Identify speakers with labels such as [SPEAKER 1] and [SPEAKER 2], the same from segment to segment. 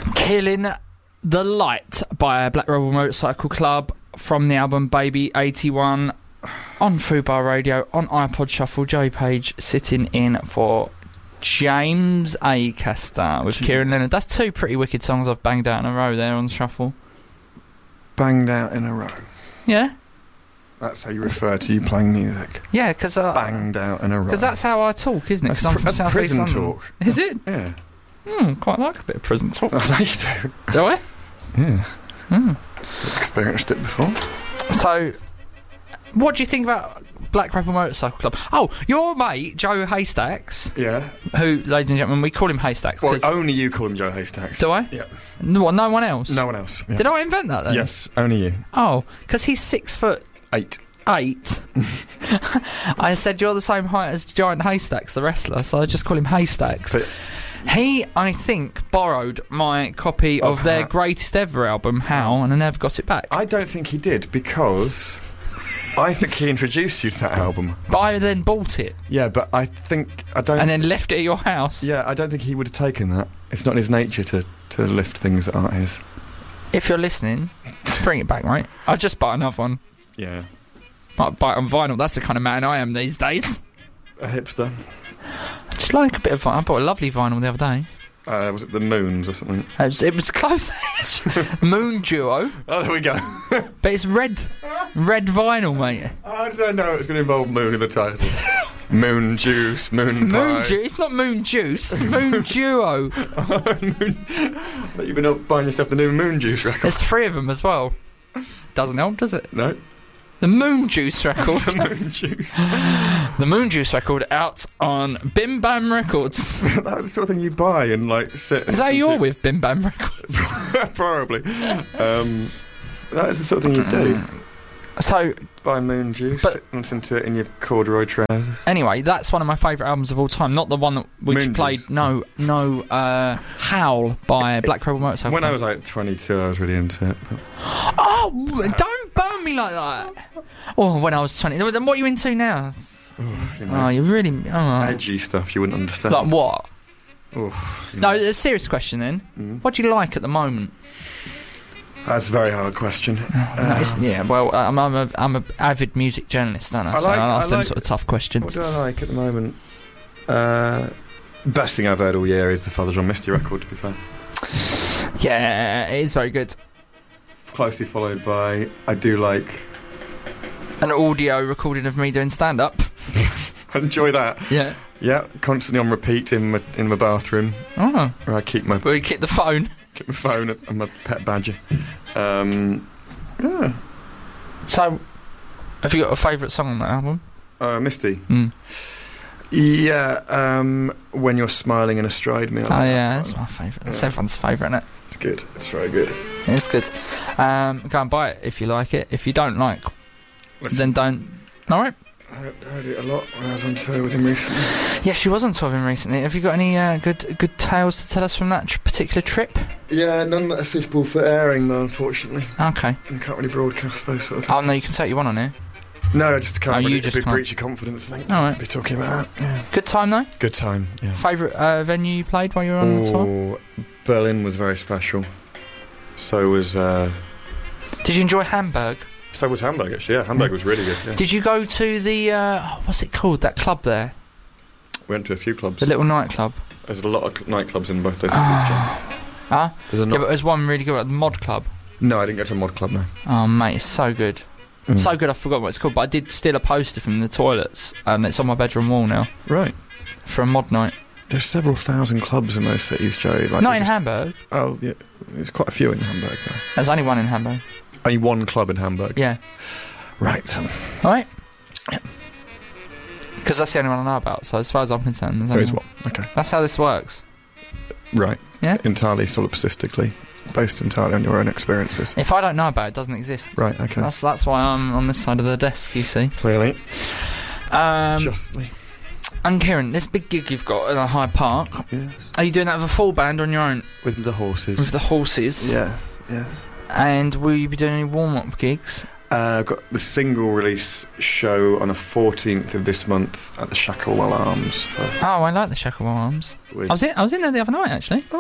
[SPEAKER 1] Killing the Light by Black Rebel Motorcycle Club from the album Baby 81 on Fubar Radio, on iPod Shuffle. Joey Page sitting in for James Acaster with Kieran Leonard. That's two pretty wicked songs I've banged out in a row there on Shuffle.
[SPEAKER 2] Banged out in a row?
[SPEAKER 1] Yeah.
[SPEAKER 2] That's how you refer to you playing music?
[SPEAKER 1] Yeah, because...
[SPEAKER 2] banged out in a row.
[SPEAKER 1] Because that's how I talk, isn't it?
[SPEAKER 2] That's prison talk.
[SPEAKER 1] Is it?
[SPEAKER 2] Yeah.
[SPEAKER 1] Quite like a bit of prison talk.
[SPEAKER 2] I know you do.
[SPEAKER 1] Do I?
[SPEAKER 2] Yeah. Experienced it before.
[SPEAKER 1] So, what do you think about Black Rebel Motorcycle Club? Oh, your mate, Joe Haystacks.
[SPEAKER 2] Yeah.
[SPEAKER 1] Who, ladies and gentlemen, we call him Haystacks.
[SPEAKER 2] Well, only you call him Joe Haystacks.
[SPEAKER 1] Do I?
[SPEAKER 2] Yeah.
[SPEAKER 1] No one else?
[SPEAKER 2] No one else. Yeah.
[SPEAKER 1] Did I invent that then?
[SPEAKER 2] Yes, only you.
[SPEAKER 1] Oh, because he's 6'8". I said you're the same height as Giant Haystacks, the wrestler, so I just call him Haystacks. But he, I think, borrowed my copy of their greatest ever album, How, and I never got it back.
[SPEAKER 2] I don't think he did, because I think he introduced you to that album.
[SPEAKER 1] But I then bought it.
[SPEAKER 2] Yeah, but I don't...
[SPEAKER 1] And then left it at your house.
[SPEAKER 2] Yeah, I don't think he would have taken that. It's not in his nature to lift things that aren't his.
[SPEAKER 1] If you're listening, bring it back, mate. I'll just buy another one.
[SPEAKER 2] Yeah.
[SPEAKER 1] Might buy it on vinyl. That's the kind of man I am these days.
[SPEAKER 2] A hipster.
[SPEAKER 1] I just like a bit of vinyl. I bought a lovely vinyl the other day.
[SPEAKER 2] Was it the Moons or something?
[SPEAKER 1] It was close age. Moon Duo.
[SPEAKER 2] Oh, there we go.
[SPEAKER 1] But it's red vinyl, mate.
[SPEAKER 2] I don't know. It's going to involve Moon in the title. Moon Juice, Moon Pie.
[SPEAKER 1] Moon Juice. It's not Moon Juice. Moon Duo.
[SPEAKER 2] But you've been up buying yourself the new Moon Juice record.
[SPEAKER 1] There's 3 of them as well. Doesn't help, does it?
[SPEAKER 2] No.
[SPEAKER 1] The Moon Juice record.
[SPEAKER 2] The Moon Juice.
[SPEAKER 1] The Moon Juice record out on Bim Bam Records.
[SPEAKER 2] That's the sort of thing you buy and like sit.
[SPEAKER 1] Is that you're with Bim Bam Records?
[SPEAKER 2] Probably. That is the sort of thing you do.
[SPEAKER 1] So
[SPEAKER 2] buy Moon Juice, sit and listen to it in your corduroy trousers.
[SPEAKER 1] Anyway, that's one of my favourite albums of all time. Not the one that which
[SPEAKER 2] Moon
[SPEAKER 1] played.
[SPEAKER 2] Juice.
[SPEAKER 1] No. Howl by Black Rebel Motorcycle.
[SPEAKER 2] When I was like 22, I was really into it. But...
[SPEAKER 1] Oh, don't burn me like that. Oh, when I was 20. Then what are you into now?
[SPEAKER 2] Oh,
[SPEAKER 1] you're really
[SPEAKER 2] edgy stuff you wouldn't understand.
[SPEAKER 1] Like what?
[SPEAKER 2] No,
[SPEAKER 1] a serious question then. What do you like at the moment?
[SPEAKER 2] That's a very hard question.
[SPEAKER 1] Well, I'm an avid music journalist, aren't I? So I'll ask them sort of tough questions.
[SPEAKER 2] What do I like at the moment? Best thing I've heard all year is the Father John Misty record, to be fair.
[SPEAKER 1] Yeah, it is very good.
[SPEAKER 2] Closely followed by, I do like...
[SPEAKER 1] an audio recording of me doing stand-up.
[SPEAKER 2] I enjoy that.
[SPEAKER 1] Yeah.
[SPEAKER 2] Yeah, constantly on repeat in my bathroom.
[SPEAKER 1] Oh.
[SPEAKER 2] Where I keep my...
[SPEAKER 1] Where you keep the phone.
[SPEAKER 2] Keep my phone and my pet badger. Yeah.
[SPEAKER 1] So, have you got a favourite song on that album?
[SPEAKER 2] Misty. Yeah, When You're Smiling in Astride Me.
[SPEAKER 1] That's my favourite. That's everyone's favourite, isn't it?
[SPEAKER 2] It's good. It's very good.
[SPEAKER 1] It's good. Go and buy it if you like it. If you don't like, then don't. Alright.
[SPEAKER 2] I heard it a lot when I was on tour with him recently.
[SPEAKER 1] Yes, she was on tour with him recently. Have you got any good tales to tell us from that particular trip?
[SPEAKER 2] Yeah, none that are suitable for airing, though, unfortunately.
[SPEAKER 1] Okay.
[SPEAKER 2] You can't really broadcast those sort of things.
[SPEAKER 1] Oh, no, you can say what you want on here.
[SPEAKER 2] No, I just can't.
[SPEAKER 1] You
[SPEAKER 2] really,
[SPEAKER 1] just
[SPEAKER 2] can't.
[SPEAKER 1] breach
[SPEAKER 2] Breach of confidence, I think,
[SPEAKER 1] to
[SPEAKER 2] be talking about that. Yeah.
[SPEAKER 1] Good time, though?
[SPEAKER 2] Good time, yeah.
[SPEAKER 1] Favourite venue you played while you were on the tour?
[SPEAKER 2] Berlin was very special. So was...
[SPEAKER 1] Did you enjoy Hamburg?
[SPEAKER 2] So was Hamburg, actually. Yeah, Hamburg was really good. Yeah.
[SPEAKER 1] Did you go to the... what's it called? That club there?
[SPEAKER 2] We went to a few clubs.
[SPEAKER 1] The little nightclub.
[SPEAKER 2] There's a lot of nightclubs in both those cities, John.
[SPEAKER 1] There's but there's one really good, the Mod Club.
[SPEAKER 2] No, I didn't go to a Mod Club, no.
[SPEAKER 1] Oh, mate, it's so good. So good I forgot what it's called, but I did steal a poster from the toilets, and it's on my bedroom wall now.
[SPEAKER 2] Right.
[SPEAKER 1] For a mod night.
[SPEAKER 2] There's several thousand clubs in those cities, Joey. Like
[SPEAKER 1] not in Hamburg.
[SPEAKER 2] Oh, yeah. There's quite a few in Hamburg, though.
[SPEAKER 1] There's only one in Hamburg.
[SPEAKER 2] Only one club in Hamburg?
[SPEAKER 1] Yeah.
[SPEAKER 2] Right.
[SPEAKER 1] Alright. Because that's the only one I know about, so as far as I'm concerned...
[SPEAKER 2] There is one. Okay.
[SPEAKER 1] That's how this works.
[SPEAKER 2] Right.
[SPEAKER 1] Yeah?
[SPEAKER 2] Entirely solipsistically. Based entirely on your own experiences.
[SPEAKER 1] If I don't know about it, it doesn't exist.
[SPEAKER 2] Right, okay.
[SPEAKER 1] That's why I'm on this side of the desk, you see.
[SPEAKER 2] Clearly. Justly.
[SPEAKER 1] And Kieran, this big gig you've got in Hyde Park,
[SPEAKER 2] yes.
[SPEAKER 1] Are you doing that with a full band on your own?
[SPEAKER 2] With the horses.
[SPEAKER 1] With the horses?
[SPEAKER 2] Yes.
[SPEAKER 1] And will you be doing any warm-up gigs?
[SPEAKER 2] I've got the single release show on the 14th of this month at the Shacklewell Arms.
[SPEAKER 1] I like the Shacklewell Arms. I was in there the other night, actually.
[SPEAKER 2] Oh,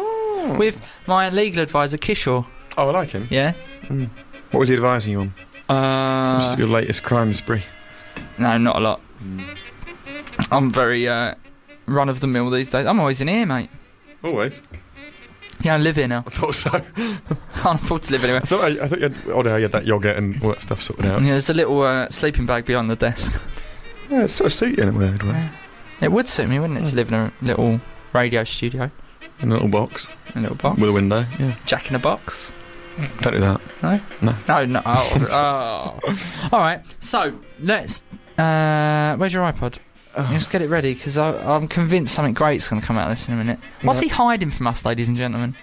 [SPEAKER 1] with my legal advisor, Kishore.
[SPEAKER 2] Oh, I like him.
[SPEAKER 1] Yeah?
[SPEAKER 2] What was he advising you on? What's your latest crime spree?
[SPEAKER 1] No, not a lot. I'm very run-of-the-mill these days. I'm always in here, mate.
[SPEAKER 2] Always?
[SPEAKER 1] Yeah, I live here now.
[SPEAKER 2] I thought so.
[SPEAKER 1] Can't afford to live anywhere.
[SPEAKER 2] I thought you had, you had that yogurt and all that stuff sorted out.
[SPEAKER 1] Yeah, there's a little sleeping bag behind the desk.
[SPEAKER 2] Yeah, it sort of suit you in a weird way.
[SPEAKER 1] It would suit me, wouldn't it, to live in a little radio studio.
[SPEAKER 2] In a little box.
[SPEAKER 1] A little box.
[SPEAKER 2] With a window, yeah.
[SPEAKER 1] Jack in a box.
[SPEAKER 2] Don't do that.
[SPEAKER 1] No?
[SPEAKER 2] No.
[SPEAKER 1] No. Oh. Alright, so, let's... where's your iPod? Let's get it ready, because I'm convinced something great's going to come out of this in a minute. What's he hiding from us, ladies and gentlemen?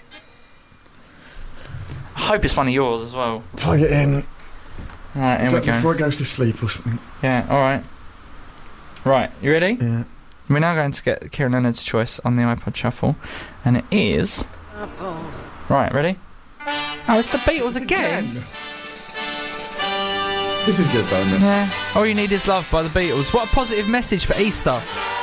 [SPEAKER 1] I hope it's one of yours as well.
[SPEAKER 2] Plug it in.
[SPEAKER 1] Right, here we go.
[SPEAKER 2] Before it goes to sleep or something.
[SPEAKER 1] Yeah, alright. Right, you ready?
[SPEAKER 2] Yeah.
[SPEAKER 1] We're now going to get Kieran Leonard's choice on the iPod Shuffle, and it is... Right, ready? Oh, it's the Beatles again!
[SPEAKER 2] This is good, though, isn't it?
[SPEAKER 1] Yeah. All You Need Is Love by the Beatles. What a positive message for Easter.